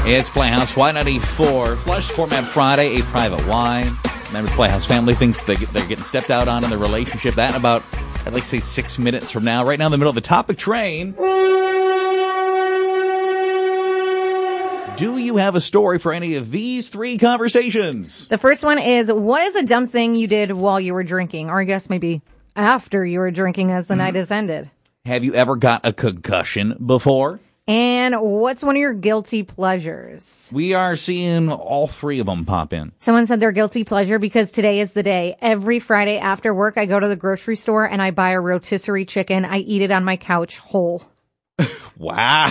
It's Playhouse Y94, Flush Format Friday, a private Y. Remember, the Playhouse family thinks they're getting stepped out on in their relationship. That in about, I'd like to say 6 minutes from now. Right now in the middle of the topic train. Do you have a story for any of these three conversations? The first one is, what is a dumb thing you did while you were drinking? Or I guess maybe after you were drinking as the night has ended. Have you ever got a concussion before? And what's one of your guilty pleasures? We are seeing all three of them pop in. Someone said their guilty pleasure because today is the day. Every Friday after work, I go to the grocery store and I buy a rotisserie chicken. I eat it on my couch whole. Wow.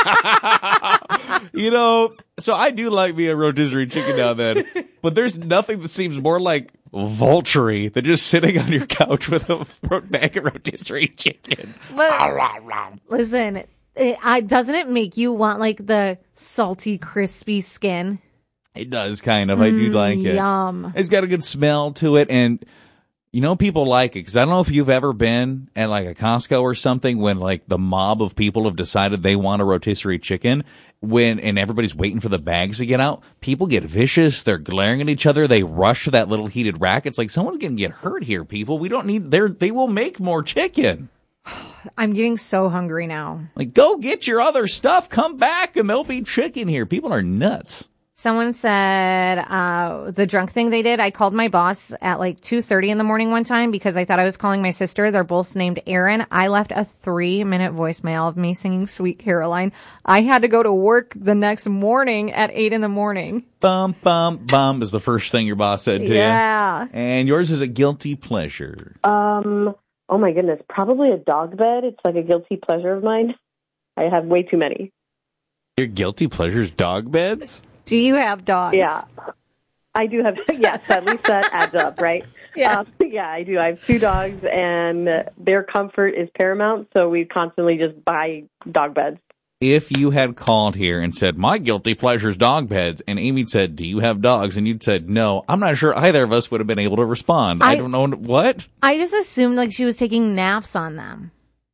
So I do like me a rotisserie chicken now and then, but there's nothing that seems more like vulture than just sitting on your couch with a bag of rotisserie chicken. But, listen, doesn't it make you want like the salty, crispy skin? It does, kind of. I do like it. Yum. It's got a good smell to it, and people like it, because I don't know if you've ever been at like a Costco or something when like the mob of people have decided they want a rotisserie chicken and everybody's waiting for the bags to get out. People get vicious. They're glaring at each other. They rush to that little heated rack. It's like, someone's going to get hurt here, people. We don't need they will make more chicken. I'm getting so hungry now. Like, go get your other stuff. Come back and there'll be chicken here. People are nuts. Someone said the drunk thing they did. I called my boss at like 2:30 in the morning one time because I thought I was calling my sister. They're both named Erin. I left a 3-minute voicemail of me singing Sweet Caroline. I had to go to work the next morning at 8 in the morning. Bum, bum, bum is the first thing your boss said to you. Yeah. And yours is a guilty pleasure. Oh my goodness. Probably a dog bed. It's like a guilty pleasure of mine. I have way too many. Your guilty pleasure is dog beds? Do you have dogs? Yeah, I do have. Yes, at least that adds up, right? Yeah. Yeah, I do. I have 2 dogs, and their comfort is paramount, so we constantly just buy dog beds. If you had called here and said, my guilty pleasure is dog beds, and Amy said, do you have dogs? And you'd said, no, I'm not sure either of us would have been able to respond. I don't know. What? I just assumed like she was taking naps on them.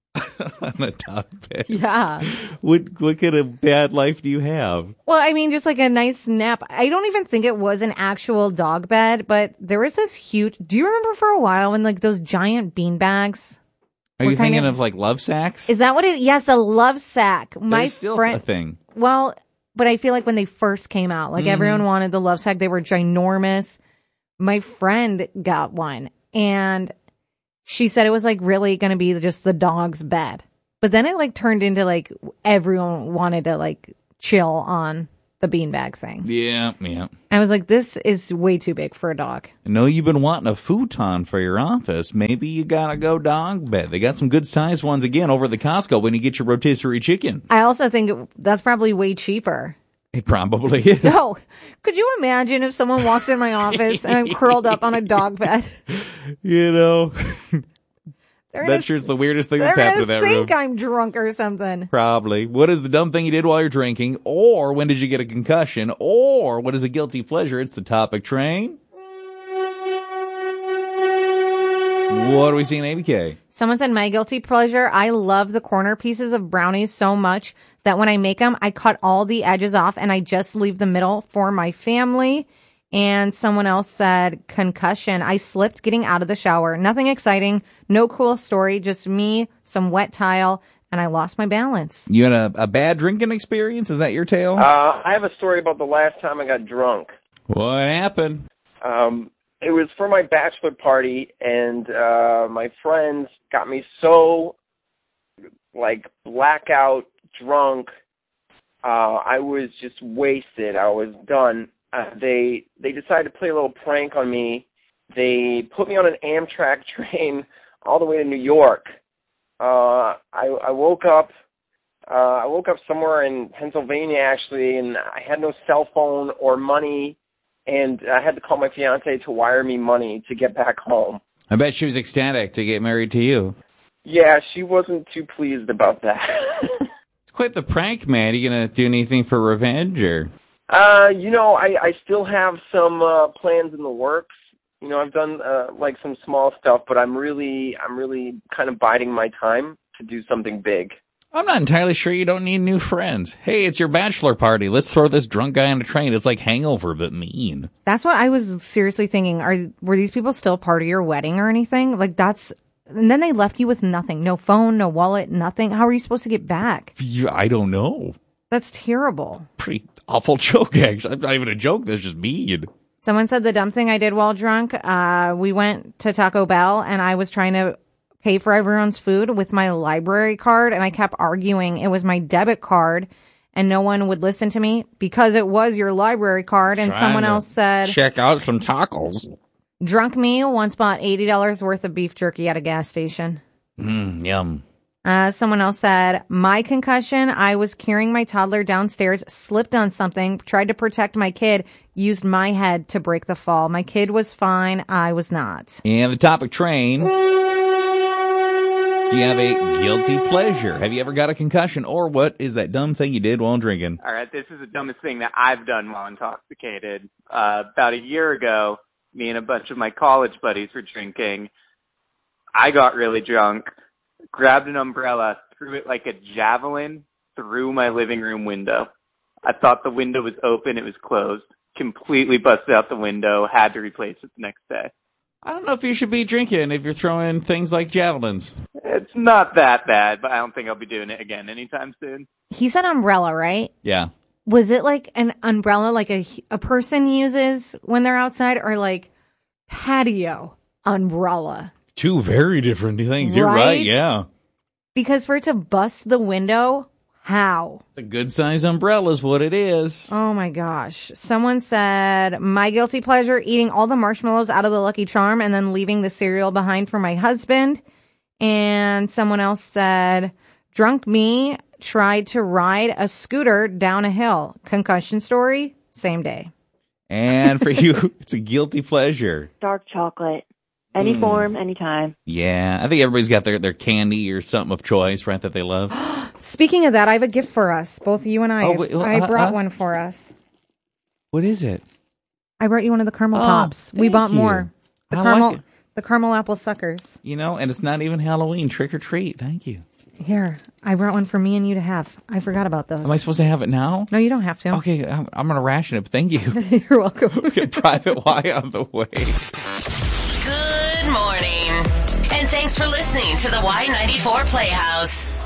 On a dog bed? Yeah. What kind of bad life do you have? Well, I mean, just like a nice nap. I don't even think it was an actual dog bed, but there was this huge... Do you remember for a while when like those giant bean bags? Are you thinking of like love sacks? Is that what it... Yes, a love sack. My still a thing. Well, but I feel like when they first came out, like everyone wanted the love sack. They were ginormous. My friend got one, and she said it was like really going to be just the dog's bed. But then it like turned into like everyone wanted to like chill on the beanbag thing. Yeah. I was like, this is way too big for a dog. I know you've been wanting a futon for your office. Maybe you got to go dog bed. They got some good sized ones again over at the Costco when you get your rotisserie chicken. I also think that's probably way cheaper. It probably is. No. Could you imagine if someone walks in my office and I'm curled up on a dog bed? That sure is the weirdest thing that's happened in that room. They think I'm drunk or something. Probably. What is the dumb thing you did while you're drinking? Or when did you get a concussion? Or what is a guilty pleasure? It's the topic train. What are we seeing, ABK? Someone said my guilty pleasure. I love the corner pieces of brownies so much that when I make them, I cut all the edges off and I just leave the middle for my family. And someone else said concussion. I slipped getting out of the shower. Nothing exciting. No cool story. Just me, some wet tile, and I lost my balance. You had a bad drinking experience? Is that your tale? I have a story about the last time I got drunk. What happened? It was for my bachelor party, and my friends got me so, like, blackout drunk. I was just wasted. I was done. They decided to play a little prank on me. They put me on an Amtrak train all the way to New York. I woke up. I woke up somewhere in Pennsylvania, actually, and I had no cell phone or money, and I had to call my fiance to wire me money to get back home. I bet she was ecstatic to get married to you. Yeah, she wasn't too pleased about that. It's quite the prank, man. Are you going to do anything for revenge, or? I still have some plans in the works. I've done like some small stuff, but I'm really kind of biding my time to do something big. I'm not entirely sure you don't need new friends. Hey, it's your bachelor party. Let's throw this drunk guy on a train. It's like Hangover, but mean. That's what I was seriously thinking. Were these people still part of your wedding or anything? Like and then they left you with nothing. No phone, no wallet, nothing. How are you supposed to get back? I don't know. That's terrible. Pretty awful joke, actually. Not even a joke. That's just mean. Someone said the dumb thing I did while drunk. We went to Taco Bell and I was trying to pay for everyone's food with my library card, and I kept arguing it was my debit card, and no one would listen to me because it was your library card. And someone else said, check out some tacos. Drunk me once bought $80 worth of beef jerky at a gas station. Yum. Someone else said, my concussion, I was carrying my toddler downstairs, slipped on something, tried to protect my kid, used my head to break the fall. My kid was fine. I was not. And the topic train. Do you have a guilty pleasure? Have you ever got a concussion? Or what is that dumb thing you did while drinking? All right, this is the dumbest thing that I've done while intoxicated. About a year ago, me and a bunch of my college buddies were drinking. I got really drunk, grabbed an umbrella, threw it like a javelin through my living room window. I thought the window was open. It was closed. Completely busted out the window. Had to replace it the next day. I don't know if you should be drinking if you're throwing things like javelins. It's not that bad, but I don't think I'll be doing it again anytime soon. He said umbrella, right? Yeah. Was it like an umbrella like a person uses when they're outside, or like patio umbrella? Two very different things. You're right, yeah. Because for it to bust the window, how? It's a good size umbrella is what it is. Oh my gosh. Someone said, my guilty pleasure, eating all the marshmallows out of the Lucky Charm and then leaving the cereal behind for my husband. And someone else said, drunk me tried to ride a scooter down a hill. Concussion story, same day. And for you, it's a guilty pleasure. Dark chocolate. Any form, anytime. Yeah, I think everybody's got their candy or something of choice, right, that they love. Speaking of that, I have a gift for us, both you and I. I brought one for us. What is it? I brought you one of the caramel pops. We bought more. The caramel apple suckers. You know, and it's not even Halloween. Trick or treat. Thank you. Here, I brought one for me and you to have. I forgot about those. Am I supposed to have it now? No, you don't have to. Okay, I'm going to ration it. Thank you. You're welcome. Get Private Y on the way. Good morning. And thanks for listening to the Y94 Playhouse.